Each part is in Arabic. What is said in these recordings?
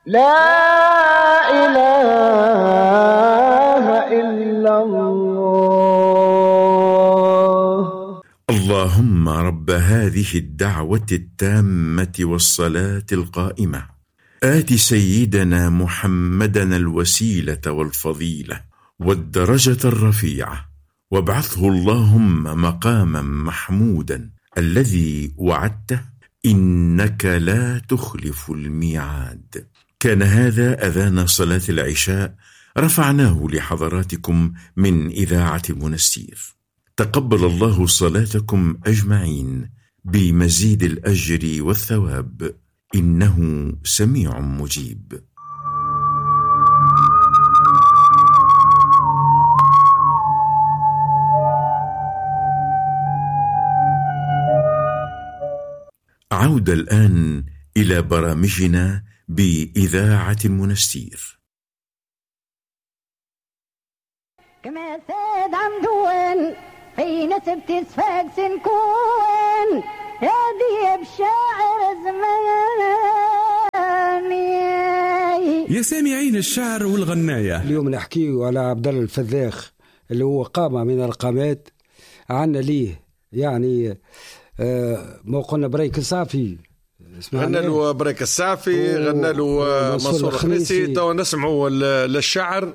لا إله إلا الله. اللهم رب هذه الدعوة التامة والصلاة القائمة آت سيدنا محمدًا الوسيلة والفضيلة والدرجة الرفيعة وابعثه اللهم مقامًا محمودًا الذي وعدته إنك لا تخلف الميعاد. كان هذا أذان صلاة العشاء رفعناه لحضراتكم من إذاعة منستير. تقبل الله صلاتكم أجمعين بمزيد الأجر والثواب إنه سميع مجيب. عودة الآن إلى برامجنا بإذاعة منستير. كما ساد عمدون في نسبة صفاق سنكون هذه بشاعر زماني. يا سامعين الشعر والغناية، اليوم نحكيه على عبد الله الفذاخ اللي هو قامة من القامات. عنا ليه يعني موقعنا بريك الصافي، غنى له بريك الصافي، غنى له منصور الخميسي. تو نسمعوا للشعر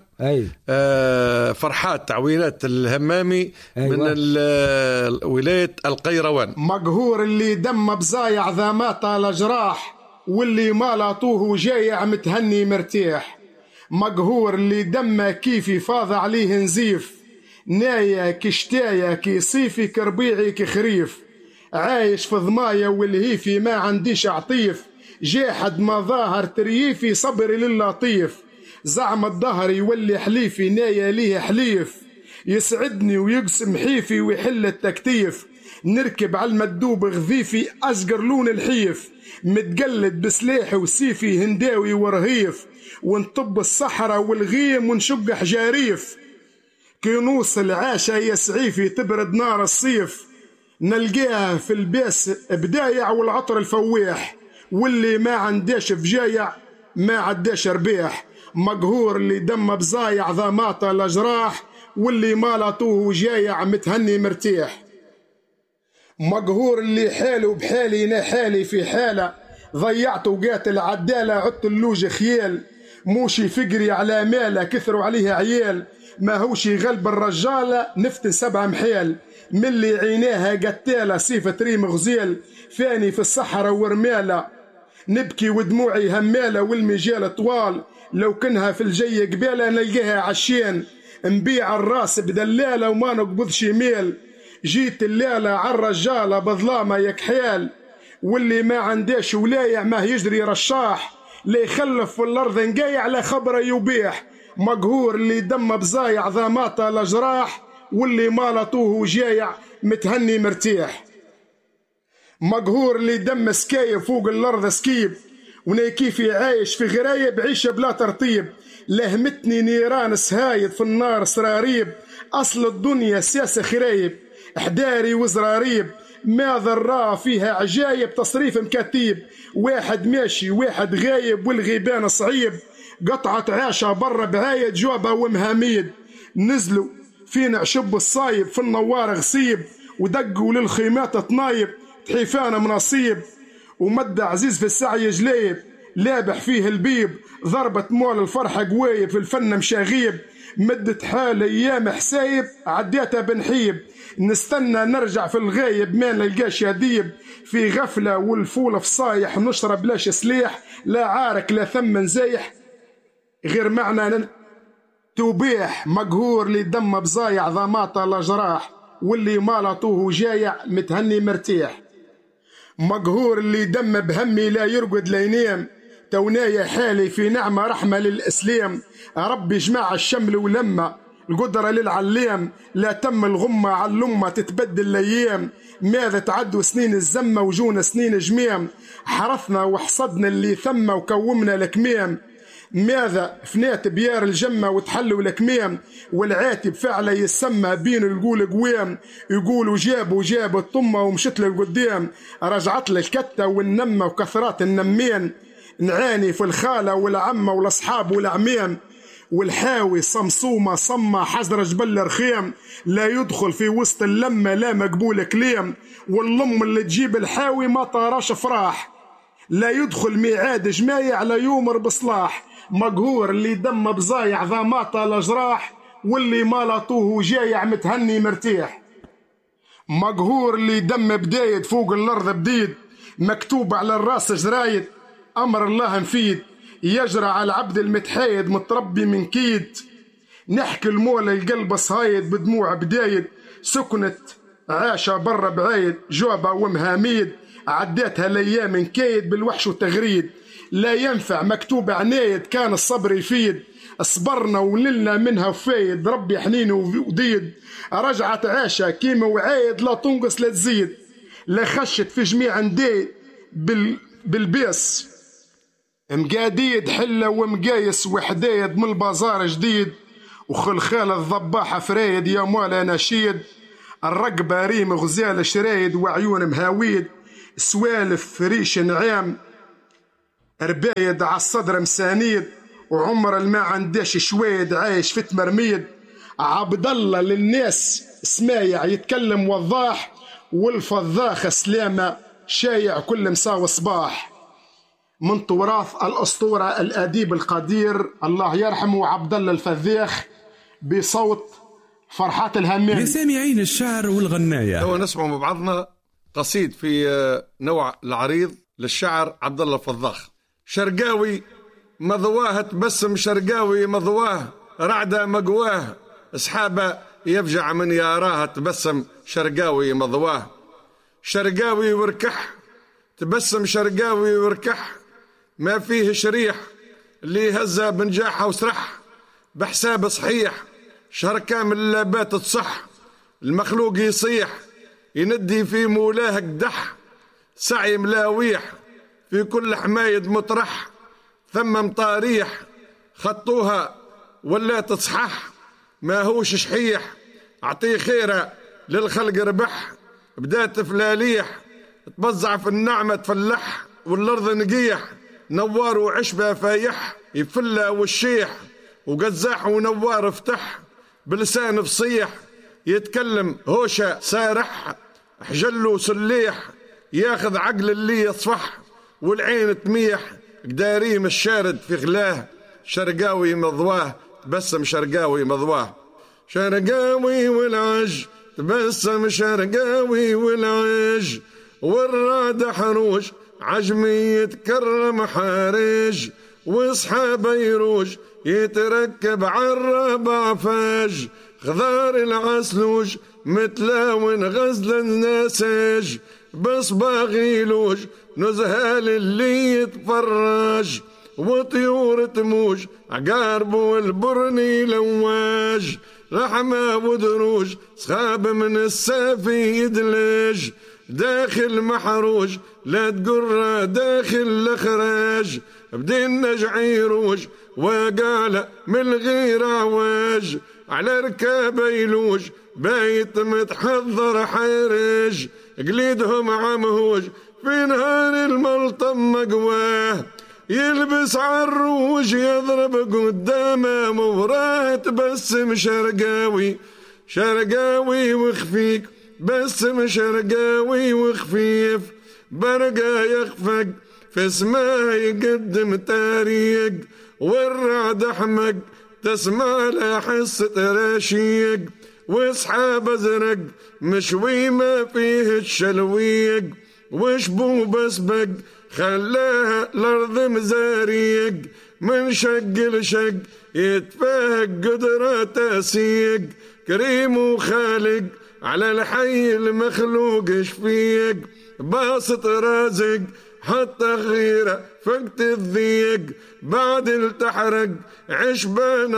فرحات تعوينات الهمامي. أيوة. من ولاية القيروان. مقهور اللي دم بزايع ذا مات على جراح، واللي ما لاطوه جايع متهني مرتاح. مقهور اللي دم كيفي فاض عليه نزيف، نايا كشتايا كي صيفي كربيعي كخريف. عايش في ضمايا والهيفي ما عنديش عطيف، جاحد ما ظاهر ترييفي صبري للطيف. زعم الظهر يولي حليفي نايا ليه حليف، يسعدني ويقسم حيفي ويحل التكتيف. نركب على المدوب غذيفي أزقر لون الحيف، متقلد بسلاحي وسيفي هنداوي ورهيف. ونطب الصحراء والغيم ونشق حجاريف، كي نوصل عاشا يسعيفي تبرد نار الصيف. نلقاه في الباس بدايع والعطر الفواح، واللي ما عنداش فجايع ما عداش ربيح. مقهور اللي دم بزايع ذا ماطا لجراح، واللي ما لاطوه جايع متهني مرتاح. مقهور اللي حاله بحالي نا حالي في حالة، ضيعت وقاتل عدالة عدت اللوج خيال. موشي فقري على ماله كثروا عليه عيال، ما هوشي غلب الرجالة نفتن 7 محيال. من اللي عيناها قتالة صيفة ريم غزيل، فاني في الصحراء ورمالة نبكي ودموعي همالة. والمجال طوال لو كنها في الجي قبالة نلقاها عشين. نبيع الراس بدلالة وما نقبضش ميل، جيت الليلة عالرجالة بظلامة يكحيال. واللي ما عنداش ولايع ما يجري رشاح، لا يخلف في الأرض نقايع لا خبره يبيح. مقهور اللي دم بزايع ذا ماطا لجراح، واللي ما لطوه جايع متهني مرتاح. مقهور اللي دم سكايب فوق الأرض سكيب، ونيكيفي عايش في غرايب عيشة بلا ترطيب. لهمتني نيران سهايد في النار سراريب، أصل الدنيا سياسة خرايب حداري وزراريب. ما ذراه فيها عجايب تصريف مكتيب، واحد ماشي واحد غايب والغيبان صعيب. قطعة عاشة برا بعايد جوبة ومهاميد، نزلوا فينا عشب الصايب في النوار غصيب. ودقوا للخيمات طنايب تحيفانا مناصيب. ومد عزيز في السعي جليب لابح فيه البيب، ضربة مول الفرحة قويب في الفن مشاغيب. مدت حال ايام حسايب عديتها بنحيب، نستنى نرجع في الغايب ما نلقاش يديب. في غفلة والفول في صايح نشرب لاش سليح، لا عارك لا ثمن زايح غير معنى توبيح. مقهور لي دم بزايع ضماطة لجراح، واللي ما لطوه جايع متهني مرتاح. مقهور اللي دم بهمي لا يرقد لا ينام، تونايا حالي في نعمة رحمة للإسلام. ربي جماع الشمل ولما القدرة للعلام، لا تم الغمة على الأمة تتبدل الأيام. ماذا تعدوا سنين الزمة وجونا سنين جميم، حرثنا وحصدنا اللي ثم وكومنا الكميم. ماذا فنات بيار الجمة وتحلوا الكميم، والعاتب فعلا يسمى بين يقول قويم. يقولوا جاب الطمة ومشت للقدام، رجعت للكتة والنمة وكثرات النمين. نعاني في الخالة والعمة والأصحاب والعميم، والحاوي صمصومة صمة حزر جبل رخيم، لا يدخل في وسط اللمة لا مقبول كليم، واللم اللي تجيب الحاوي ما طاراش فراح، لا يدخل ميعاد جمايع على يومر بصلاح، مقهور اللي دم بزايع ذا ما طال جراح، واللي ما لطوه وجايع متهني مرتاح، مقهور اللي دم بدايد فوق الأرض بديد، مكتوب على الراس جرايد أمر الله مفيد، يجرى على العبد المتحايد متربي من كيد، نحكي المولى القلب صايد بدموع بدايد، سكنت عاشة برا بعيد جوبة ومهاميد، عديتها الأيام نكايد بالوحش وتغريد، لا ينفع مكتوب عنايد كان الصبر يفيد، صبرنا ونلنا منها وفايد ربي حنين وديد، رجعت عاشة كيما وعايد لا تنقص لا تزيد، لا خشت في جميع ندايد بالبيس، مقاديد حلة ومقايس وحدايد من البازار جديد، وخلخال الضباحة فرايد يا مولا نشيد، الرقبة ريم غزال شرايد وعيون مهاويد، سوالف ريش نعام ربايد على الصدر مسانيد، وعمر الما عنداش شويد عايش في تمرميد، عبد الله للناس سمايع يتكلم وضاح، والفضاخ سلامة شايع كل مساوي صباح، من تراث الأسطورة الأديب القدير الله يرحمه عبد الله الفذاخ بصوت فرحات الهمام. لسامعين الشعر والغناية، هو نسمع مع بعضنا قصيد في نوع العريض للشعر عبد الله الفذاخ. شرقاوي مضواه تبسم، شرقاوي مضواه رعدة مقواه، اصحابه يفجع من ياراه تبسم، شرقاوي مضواه. شرقاوي وركح تبسم، شرقاوي وركح، ما فيه شريح اللي هزه بنجاحه وسرح، بحساب صحيح شهر كامل لابات تصح، المخلوق يصيح يندي في مولاه قدح، سعي ملاويح في كل حمايد مطرح، ثم مطاريح خطوها ولا تصحح، ما هوش شحيح اعطيه خيره للخلق ربح، بدات فلاليح تبزع في النعمة تفلح، والأرض نقيح نوار وعشبة فايح، يفلى والشيح وقزاح ونوار فتح، بلسان فصيح يتكلم هوشة سارح، حجله سليح ياخذ عقل اللي يصفح، والعين تميح قداريم الشارد في غلاه، شرقاوي مضواه تبسم، شرقاوي مضواه. شرقاوي والعج تبسم، شرقاوي والعج، والراد حروج عجمي يتكرم حارج، واصحابه يروج يتركب عالربع فاج، خضار العسلوج متلاون غزل النساج، بصباغ يلوج نزهال اللي يتفرج، وطيور تموج عقارب والبرني لواج، رحمة ودروج صخاب من السافي يدلج، داخل محروج لا تقر داخل الاخراج، بدين نجع يروج وقال من غير عواج، على ركابه يلوج بايت متحضر حيرج، قليدهم عمهوج في نهار الملطم مقواه، يلبس عالروج يضرب قدامه موراه تبسم، شرقاوي شرقاوي وخفيك بسم، شرقاوي وخفيف برقا يخفق في سماه يقدم تاريق، والرعد احمق تسمع له حصة رشيق، واصحاب ازرق مشوي ما فيه الشلويق، وشبو بسبق خلاها الارض مزاريق، من شق لشق يتفاهق قدرة تسيق، كريم وخالق على الحي المخلوق شفيق، باسط رازق حتى غيره فقت الضيق، بعد التحرق عشبان